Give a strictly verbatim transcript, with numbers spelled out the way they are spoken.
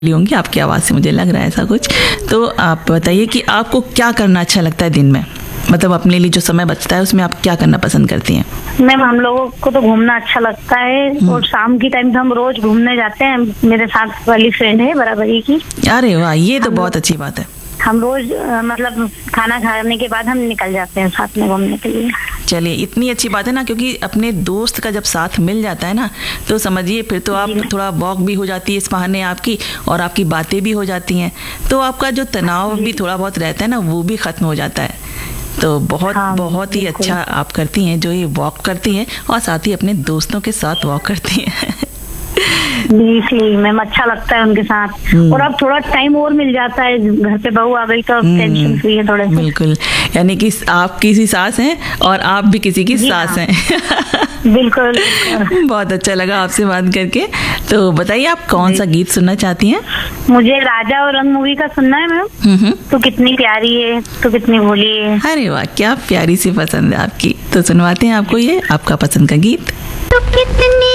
ली होंगी आपकी आवाज़ से, मुझे लग रहा है ऐसा कुछ। तो आप बताइए कि आपको क्या करना अच्छा लगता है दिन में, मतलब अपने लिए जो समय बचता है उसमें आप क्या करना पसंद करती हैं? मैम हम लोगों को तो घूमना अच्छा लगता है और शाम की टाइम तो हम रोज घूमने जाते हैं। मेरे साथ वाली फ्रेंड है बराबरी की। अरे वाह, ये तो बहुत अच्छी बात है। हम रोज अ, मतलब खाना खाने के बाद हम निकल जाते हैं साथ में घूमने के लिए। चलिए, इतनी अच्छी बात है ना, क्योंकि अपने दोस्त का जब साथ मिल जाता है ना तो समझिए फिर तो आप थोड़ा वॉक भी हो जाती है इस बहाने आपकी, और आपकी बातें भी हो जाती हैं, तो आपका जो तनाव भी थोड़ा बहुत रहता है ना वो भी ख़त्म हो जाता है। तो बहुत हाँ, बहुत ही अच्छा आप करती हैं जो ये वॉक करती हैं और साथ ही अपने दोस्तों के साथ वॉक करती हैं। इसलिए मैम अच्छा लगता है उनके साथ। और अब थोड़ा टाइम और मिल जाता है, घर पे बहू आ गई तो अब टेंशन फ्री है थोड़े से। बिल्कुल, यानी कि आप किसी सास हैं और आप भी किसी की सास हैं। बिल्कुल। बहुत अच्छा लगा आपसे बात करके। तो बताइए आप कौन सा गीत सुनना चाहती हैं? मुझे राजा और रंग मूवी का सुनना है मैम। तू कितनी प्यारी है, तू कितनी भोली है। अरे वाह, क्या प्यारी सी पसंद है आपकी। तो सुनवाते हैं आपको ये आपका पसंद का गीत। तू कितनी